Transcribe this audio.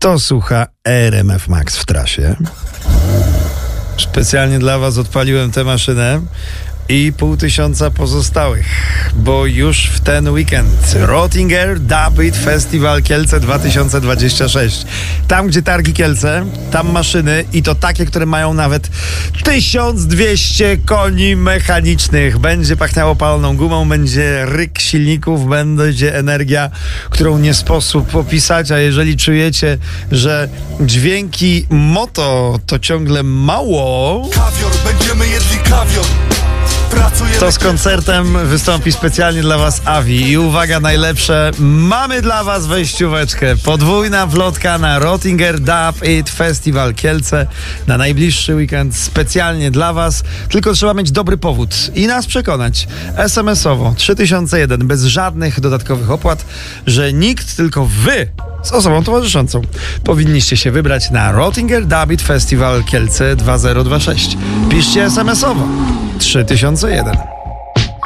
Kto słucha RMF Max w trasie? Specjalnie dla was odpaliłem tę maszynę i 500 pozostałych, bo już w ten weekend Rottinger Dub It Festival Kielce 2026. Tam, gdzie targi Kielce, tam maszyny i to takie, które mają nawet 1200 koni mechanicznych. Będzie pachniało paloną gumą, będzie ryk silników, będzie energia, którą nie sposób opisać, a jeżeli czujecie, że dźwięki moto to ciągle mało, kawior, będziemy jedli kawior. To z koncertem wystąpi specjalnie dla was Avi. I uwaga, najlepsze, mamy dla was wejścióweczkę. Podwójna wlotka na Rottinger Dub It Festival Kielce na najbliższy weekend specjalnie dla was. Tylko trzeba mieć dobry powód i nas przekonać SMS-owo 3001 bez żadnych dodatkowych opłat, że nikt, tylko wy z osobą towarzyszącą powinniście się wybrać na Rottinger Dub It Festival Kielce 2026. Piszcie SMS-owo 3001.